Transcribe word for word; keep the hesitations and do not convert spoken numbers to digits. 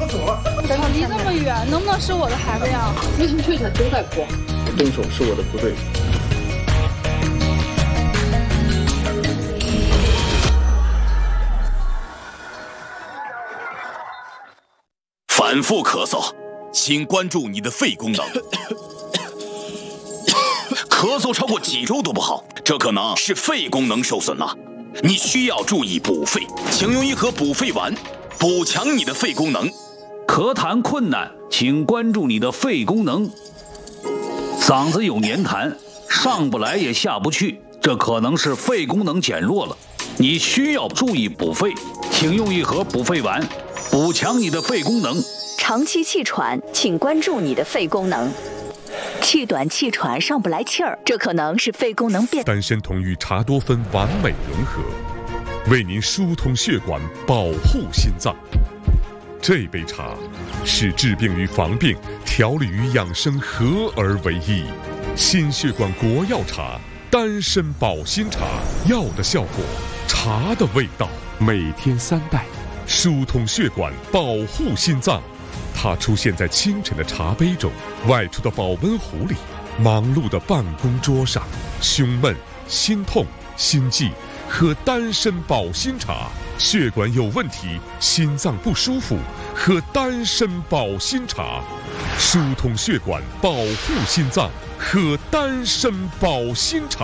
所。 离这么远，能不能是我的孩子呀？ 为什么确诊都在哭？ 动手是我的不对。 反复咳嗽，请关注你的肺功能。咳嗽超过几周都不好，这可能是肺功能受损了。你需要注意补肺，请用一盒补肺丸，补强你的肺功能。 咳痰困难，请关注你的肺功能。嗓子有黏痰，上不来也下不去，这可能是肺功能减弱了。你需要注意补肺，请用一盒补肺丸，补强你的肺功能。 长期气喘，请关注你的肺功能。气短气喘上不来气儿，这可能是肺功能变。 丹参酮与茶多酚完美融合，为您疏通血管，保护心脏。这杯茶是治病与防病、调理与养生合而为一。心血管国药茶，丹参保心茶，药的效果，茶的味道，每天三袋，疏通血管，保护心脏。它出现在清晨的茶杯中，外出的保温壶里，忙碌的办公桌上。胸闷、心痛、心悸，喝丹参保心茶；血管有问题，心脏不舒服，喝丹参保心茶。疏通血管，保护心脏，喝丹参保心茶。